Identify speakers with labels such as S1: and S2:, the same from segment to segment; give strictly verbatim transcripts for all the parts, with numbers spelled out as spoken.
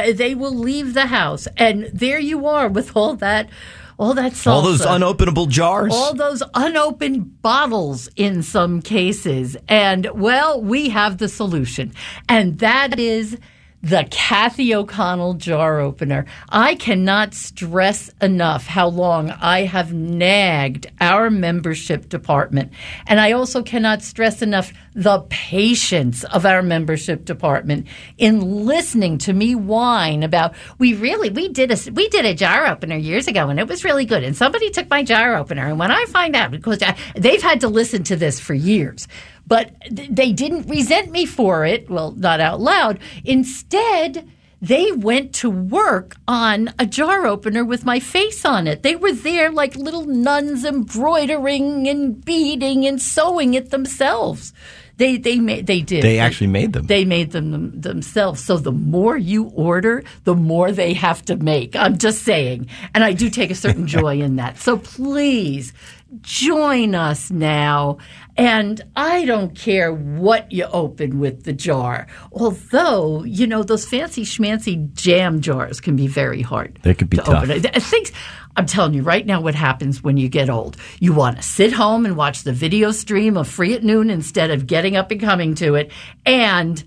S1: they will leave the house, and there you are with all that, all that salsa.
S2: All those unopenable jars.
S1: All those unopened bottles in some cases. And, well, we have the solution. And that is the Kathy O'Connell jar opener. I cannot stress enough how long I have nagged our membership department. And I also cannot stress enough the patience of our membership department in listening to me whine about, we really, we did a, we did a jar opener years ago and it was really good. And somebody took my jar opener. And when I find out, because I, they've had to listen to this for years, but they didn't resent me for it. Well, not out loud. Instead, they went to work on a jar opener with my face on it. They were there like little nuns embroidering and beading and sewing it themselves. They they made they did.
S2: They actually made them.
S1: They made them, them themselves. So the more you order, the more they have to make. I'm just saying. And I do take a certain joy in that. So please join us now. And I don't care what you open with the jar. Although, you know, those fancy schmancy jam jars can be very hard.
S2: They could be
S1: to
S2: tough.
S1: Open. Things, I'm telling you right now what happens when you get old. You want to sit home and watch the video stream of Free at Noon instead of getting up and coming to it. And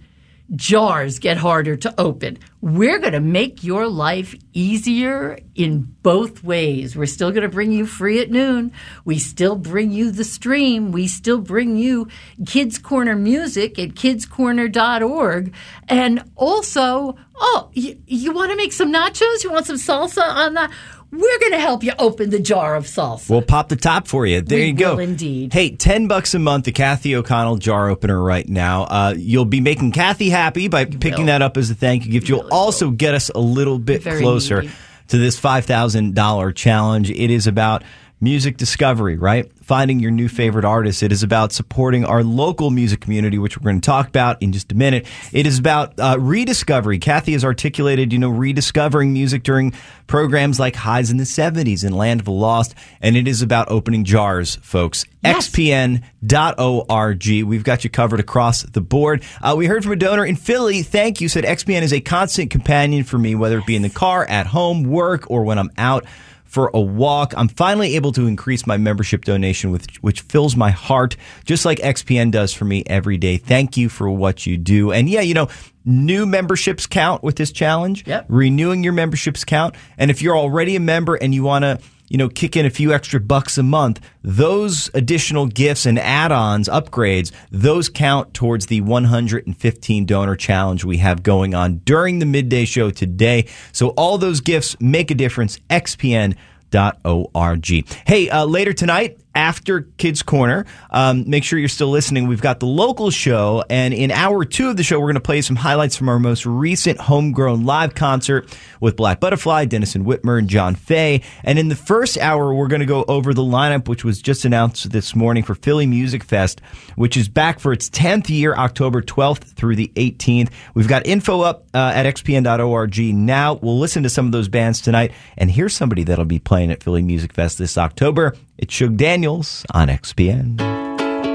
S1: jars get harder to open. We're going to make your life easier in both ways. We're still going to bring you Free at Noon. We still bring you the stream. We still bring you Kids Corner music at kids corner dot org. And also, oh, you, you want to make some nachos? You want some salsa on that? We're going to help you open the jar of salsa.
S2: We'll pop the top for you. There
S1: we
S2: you go.
S1: Will indeed.
S2: Hey, ten bucks a month, the Kathy O'Connell jar opener right now. Uh, you'll be making Kathy happy by you picking will. that up as a thank you gift. You'll really also will. get us a little bit Very closer needy. to this five thousand dollars challenge. It is about music discovery, right? Finding your new favorite artist. It is about supporting our local music community, which we're going to talk about in just a minute. It is about uh, rediscovery. Kathy has articulated, you know, rediscovering music during programs like Highs in the seventies and Land of the Lost. And it is about opening jars, folks. Yes. X P N dot org. We've got you covered across the board. Uh, we heard from a donor in Philly. Thank you. Said X P N is a constant companion for me, whether it be in the car, at home, work, or when I'm out for a walk. I'm finally able to increase my membership donation, with, which fills my heart, just like X P N does for me every day. Thank you for what you do. And yeah, you know, new memberships count with this challenge.
S1: Yep.
S2: Renewing your memberships count. And if you're already a member and you want to, you know, kick in a few extra bucks a month, those additional gifts and add-ons, upgrades, those count towards the one hundred fifteen donor challenge we have going on during the midday show today. So all those gifts make a difference. X P N dot org. Hey, uh, later tonight, after Kids Corner, um, make sure you're still listening. We've got the local show, and in hour two of the show, we're going to play some highlights from our most recent homegrown live concert with Black Butterfly, Dennison Whitmer, and John Fay. And in the first hour, we're going to go over the lineup, which was just announced this morning for Philly Music Fest, which is back for its tenth year, October twelfth through the eighteenth. We've got info up uh, at X P N dot org now. We'll listen to some of those bands tonight, and here's somebody that'll be playing at Philly Music Fest this October. It's Shug Daniels on X P N.